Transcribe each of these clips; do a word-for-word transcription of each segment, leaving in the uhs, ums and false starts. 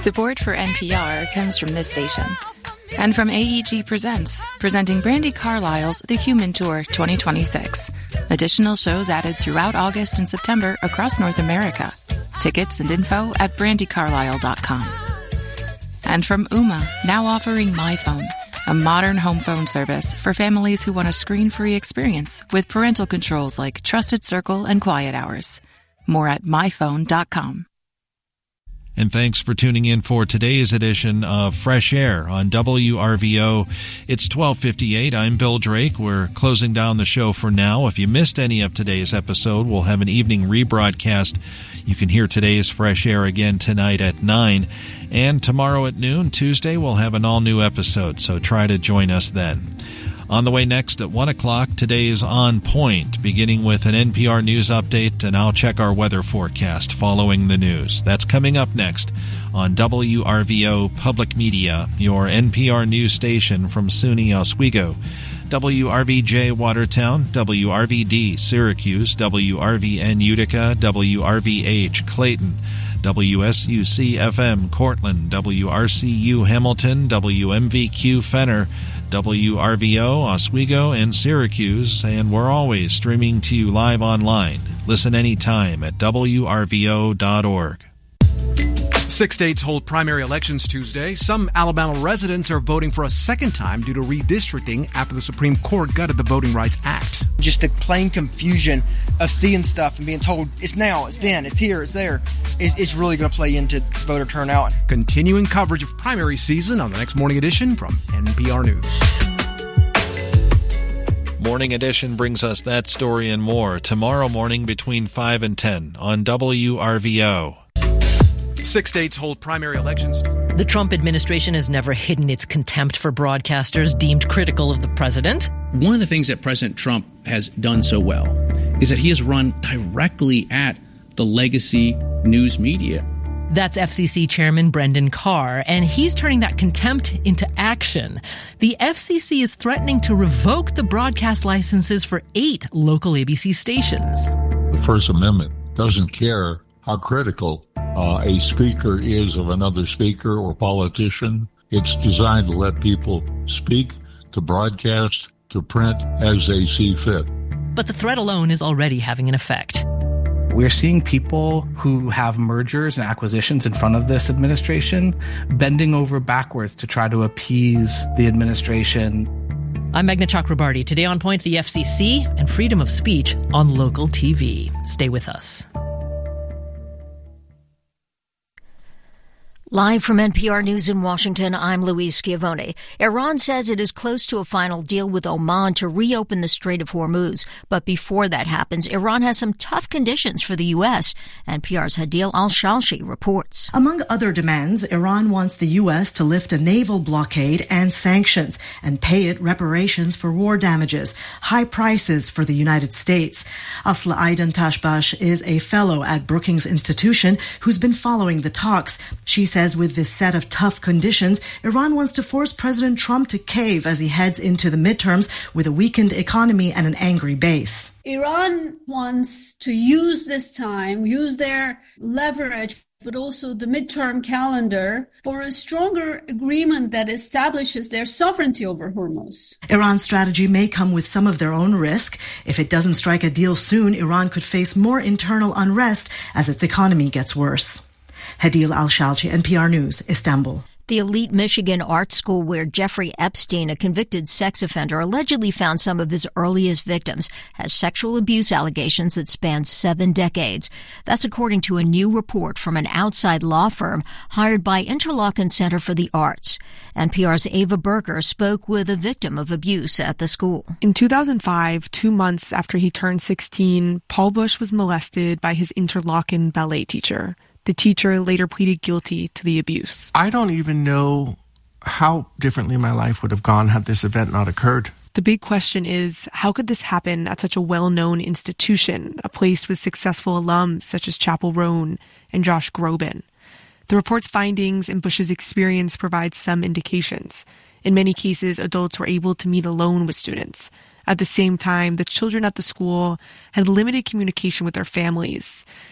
Support for N P R comes from this station. And from A E G Presents, presenting Brandi Carlile's The Human Tour twenty twenty-six. Additional shows added throughout August and September across North America. Tickets and info at brandi carlile dot com. And from Ooma, now offering MyPhone, a modern home phone service for families who want a screen-free experience with parental controls like Trusted Circle and Quiet Hours. More at my phone dot com. And thanks for tuning in for today's edition of Fresh Air on W R V O. It's twelve fifty-eight. I'm Bill Drake. We're closing down the show for now. If you missed any of today's episode, we'll have an evening rebroadcast. You can hear today's Fresh Air again tonight at nine. And tomorrow at noon, Tuesday, we'll have an all-new episode, so try to join us then. On the way next at one o'clock, today's On Point, beginning with an N P R News update, and I'll check our weather forecast following the news. That's coming up next on W R V O Public Media, your N P R News station from SUNY Oswego. W R V J Watertown, W R V D Syracuse, W R V N Utica, W R V H Clayton, W S U C F M Cortland, W R C U Hamilton, W M V Q Fenner, W R V O Oswego and Syracuse, and we're always streaming to you live online. Listen anytime at W R V O dot org. Six states hold primary elections Tuesday. Some Alabama residents are voting for a second time due to redistricting after the Supreme Court gutted the Voting Rights Act. Just the plain confusion of seeing stuff and being told it's now, it's then, it's here, it's there, is it's really going to play into voter turnout. Continuing coverage of primary season on the next Morning Edition from N P R News. Morning Edition brings us that story and more tomorrow morning between five and ten on W R V O. Six states hold primary elections. The Trump administration has never hidden its contempt for broadcasters deemed critical of the president. One of the things that President Trump has done so well is that he has run directly at the legacy news media. That's F C C Chairman Brendan Carr, and he's turning that contempt into action. The F C C is threatening to revoke the broadcast licenses for eight local A B C stations. The First Amendment doesn't care how critical uh, a speaker is of another speaker or politician. It's designed to let people speak, to broadcast, to print as they see fit. But the threat alone is already having an effect. We're seeing people who have mergers and acquisitions in front of this administration bending over backwards to try to appease the administration. I'm Meghna Chakrabarti. Today on Point, the F C C and freedom of speech on local T V. Stay with us. Live from N P R News in Washington, I'm Louise Schiavone. Iran says it is close to a final deal with Oman to reopen the Strait of Hormuz. But before that happens, Iran has some tough conditions for the U S. N P R's Hadeel Al-Shalshi reports. Among other demands, Iran wants the U S to lift a naval blockade and sanctions and pay it reparations for war damages, high prices for the United States. Asla Aidan Tashbash is a fellow at Brookings Institution who's been following the talks. She says with this set of tough conditions, Iran wants to force President Trump to cave as he heads into the midterms with a weakened economy and an angry base. Iran wants to use this time, use their leverage, but also the midterm calendar for a stronger agreement that establishes their sovereignty over Hormuz. Iran's strategy may come with some of their own risk. If it doesn't strike a deal soon, Iran could face more internal unrest as its economy gets worse. Hadeel Al-Shalshi, N P R News, Istanbul. The elite Michigan art school where Jeffrey Epstein, a convicted sex offender, allegedly found some of his earliest victims, has sexual abuse allegations that span seven decades. That's according to a new report from an outside law firm hired by Interlochen Center for the Arts. N P R's Ava Berger spoke with a victim of abuse at the school. In two thousand five, two months after he turned sixteen, Paul Bush was molested by his Interlochen ballet teacher. The teacher later pleaded guilty to the abuse. I don't even know how differently my life would have gone had this event not occurred. The big question is, how could this happen at such a well-known institution, a place with successful alums such as Chappell Roan and Josh Groban? The report's findings and Bush's experience provide some indications. In many cases, adults were able to meet alone with students. At the same time, the children at the school had limited communication with their families.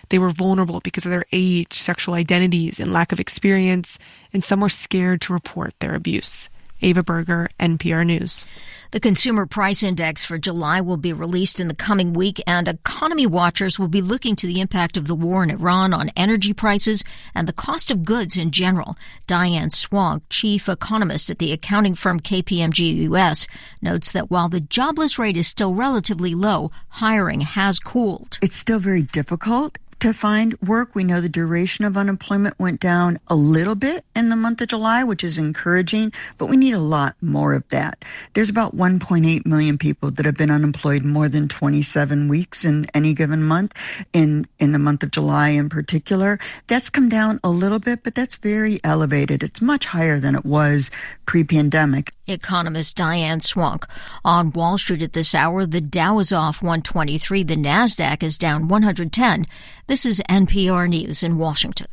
They were vulnerable because of their age, sexual identities, and lack of experience, and some were scared to report their abuse. Ava Berger, N P R News. The Consumer Price Index for July will be released in the coming week, and economy watchers will be looking to the impact of the war in Iran on energy prices and the cost of goods in general. Diane Swank, chief economist at the accounting firm K P M G U S, notes that while the jobless rate is still relatively low, hiring has cooled. It's still very difficult to find work. We know the duration of unemployment went down a little bit in the month of July, which is encouraging, but we need a lot more of that. There's about one point eight million people that have been unemployed more than twenty-seven weeks in any given month, in, in the month of July in particular. That's come down a little bit, but that's very elevated. It's much higher than it was pre-pandemic. Economist Diane Swank. On Wall Street at this hour, the Dow is off one twenty-three. The NASDAQ is down one hundred ten. This is N P R News in Washington.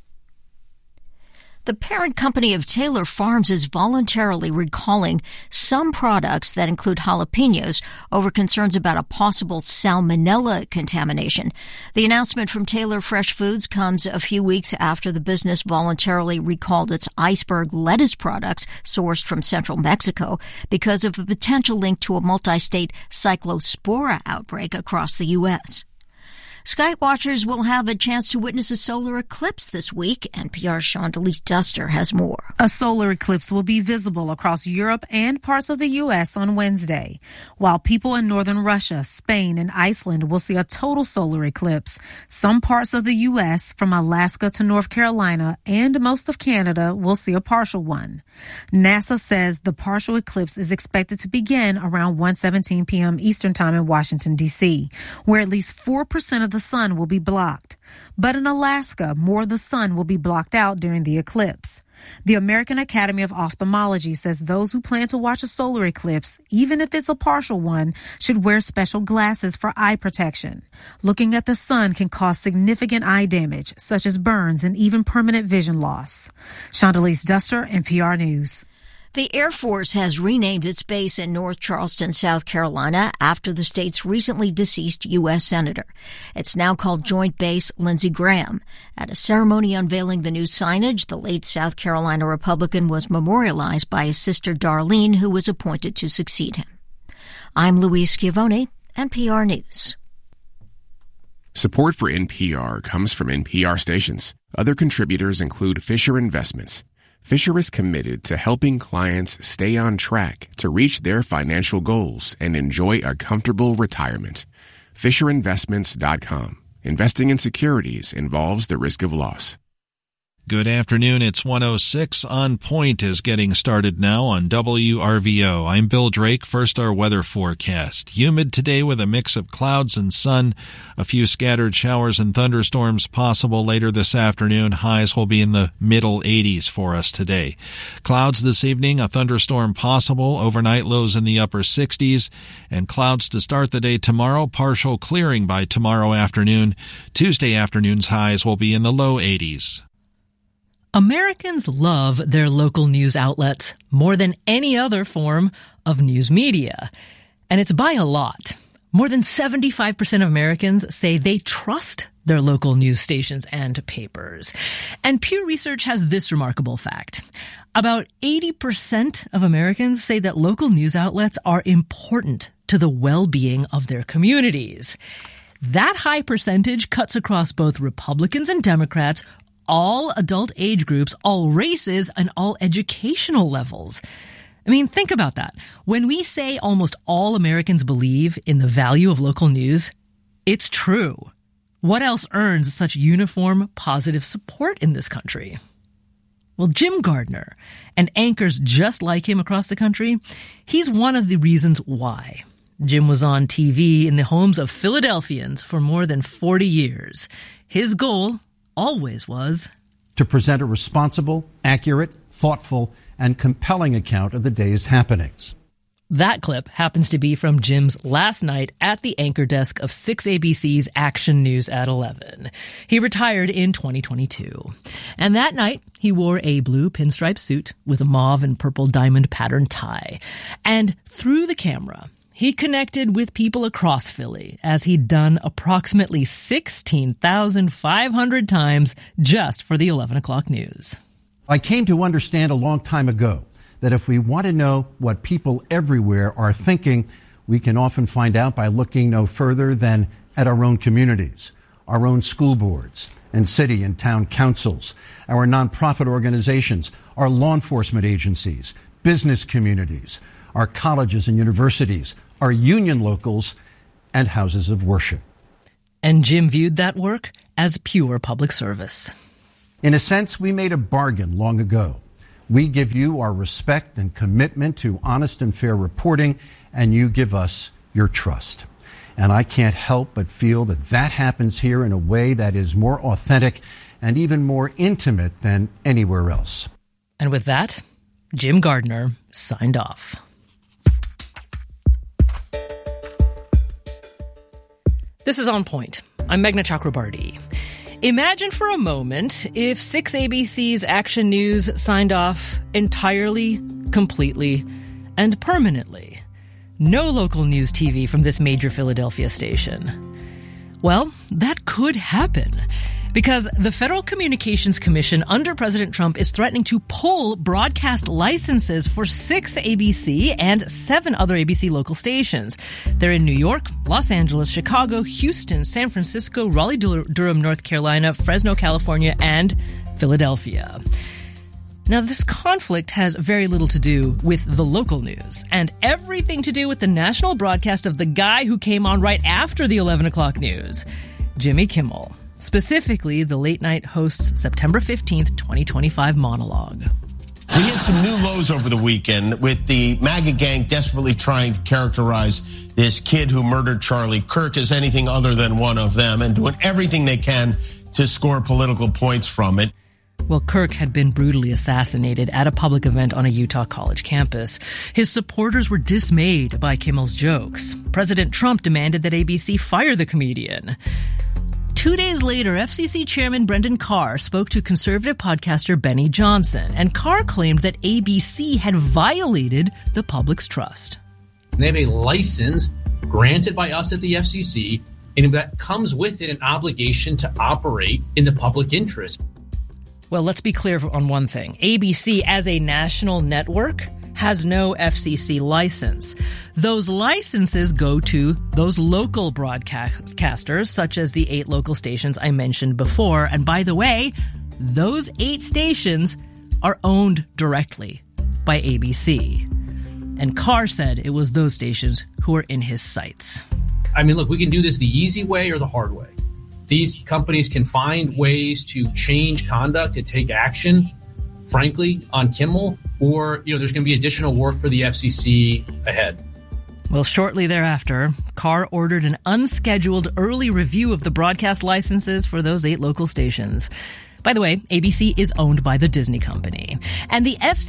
The parent company of Taylor Farms is voluntarily recalling some products that include jalapenos over concerns about a possible salmonella contamination. The announcement from Taylor Fresh Foods comes a few weeks after the business voluntarily recalled its iceberg lettuce products sourced from central Mexico because of a potential link to a multi-state cyclospora outbreak across the U S Sky watchers will have a chance to witness a solar eclipse this week. N P R's Shondelise Duster has more. A solar eclipse will be visible across Europe and parts of the U S on Wednesday, while people in northern Russia, Spain, and Iceland will see a total solar eclipse. Some parts of the U S, from Alaska to North Carolina and most of Canada, will see a partial one. NASA says the partial eclipse is expected to begin around one seventeen p.m. Eastern Time in Washington, D C, where at least four percent of the sun will be blocked. But in Alaska, more of the sun will be blocked out during the eclipse. The American Academy of Ophthalmology says those who plan to watch a solar eclipse, even if it's a partial one, should wear special glasses for eye protection. Looking at the sun can cause significant eye damage, such as burns and even permanent vision loss. Shondelise Duster, N P R News. The Air Force has renamed its base in North Charleston, South Carolina, after the state's recently deceased U S senator. It's now called Joint Base Lindsey Graham. At a ceremony unveiling the new signage, the late South Carolina Republican was memorialized by his sister Darlene, who was appointed to succeed him. I'm Louise Schiavone, N P R News. Support for N P R comes from N P R stations. Other contributors include Fisher Investments. Fisher is committed to helping clients stay on track to reach their financial goals and enjoy a comfortable retirement. Fisher Investments dot com. Investing in securities involves the risk of loss. Good afternoon. It's one oh six. On Point is getting started now on W R V O. I'm Bill Drake. First, our weather forecast. Humid today with a mix of clouds and sun. A few scattered showers and thunderstorms possible later this afternoon. Highs will be in the middle eighties for us today. Clouds this evening. A thunderstorm possible. Overnight lows in the upper sixties. And clouds to start the day tomorrow. Partial clearing by tomorrow afternoon. Tuesday afternoon's highs will be in the low eighties. Americans love their local news outlets more than any other form of news media. And it's by a lot. More than seventy-five percent of Americans say they trust their local news stations and papers. And Pew Research has this remarkable fact. About eighty percent of Americans say that local news outlets are important to the well-being of their communities. That high percentage cuts across both Republicans and Democrats, all adult age groups, all races, and all educational levels. I mean, think about that. When we say almost all Americans believe in the value of local news, it's true. What else earns such uniform, positive support in this country? Well, Jim Gardner, and anchors just like him across the country, he's one of the reasons why. Jim was on T V in the homes of Philadelphians for more than forty years. His goal always was to present a responsible, accurate, thoughtful, and compelling account of the day's happenings. That clip happens to be from Jim's last night at the anchor desk of six A B C's Action News at eleven. He retired in twenty twenty-two. And that night, he wore a blue pinstripe suit with a mauve and purple diamond pattern tie. And through the camera, he connected with people across Philly, as he'd done approximately sixteen thousand five hundred times just for the eleven o'clock news. I came to understand a long time ago that if we want to know what people everywhere are thinking, we can often find out by looking no further than at our own communities, our own school boards and city and town councils, our nonprofit organizations, our law enforcement agencies, business communities, our colleges and universities, our union locals, and houses of worship. And Jim viewed that work as pure public service. In a sense, we made a bargain long ago. We give you our respect and commitment to honest and fair reporting, and you give us your trust. And I can't help but feel that that happens here in a way that is more authentic and even more intimate than anywhere else. And with that, Jim Gardner signed off. This is On Point. I'm Meghna Chakrabarty. Imagine for a moment if six A B C's Action News signed off entirely, completely, and permanently. No local news T V from this major Philadelphia station. Well, that could happen, because the Federal Communications Commission under President Trump is threatening to pull broadcast licenses for six A B C and seven other A B C local stations. They're in New York, Los Angeles, Chicago, Houston, San Francisco, Raleigh-Durham, North Carolina, Fresno, California, and Philadelphia. Now, this conflict has very little to do with the local news and everything to do with the national broadcast of the guy who came on right after the eleven o'clock news, Jimmy Kimmel. Specifically, the late-night host's September fifteenth, twenty twenty-five monologue. We hit some new lows over the weekend with the MAGA gang desperately trying to characterize this kid who murdered Charlie Kirk as anything other than one of them and doing everything they can to score political points from it. Well, Kirk had been brutally assassinated at a public event on a Utah college campus. His supporters were dismayed by Kimmel's jokes. President Trump demanded that A B C fire the comedian. Two days later, F C C Chairman Brendan Carr spoke to conservative podcaster Benny Johnson, and Carr claimed that A B C had violated the public's trust. They have a license granted by us at the F C C, and that comes with it an obligation to operate in the public interest. Well, let's be clear on one thing. A B C, as a national network, has no F C C license. Those licenses go to those local broadcasters, such as the eight local stations I mentioned before. And by the way, those eight stations are owned directly by A B C. And Carr said it was those stations who were in his sights. I mean, look, we can do this the easy way or the hard way. These companies can find ways to change conduct, to take action, frankly, on Kimmel, or, you know, there's going to be additional work for the F C C ahead. Well, shortly thereafter, Carr ordered an unscheduled early review of the broadcast licenses for those eight local stations. By the way, A B C is owned by the Disney company. And the F C C